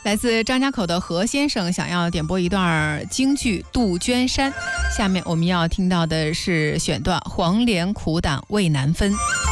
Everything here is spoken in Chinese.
来自张家口的何先生想要点播一段京剧《杜鹃山》，下面我们要听到的是选段《黄连苦胆为难分》。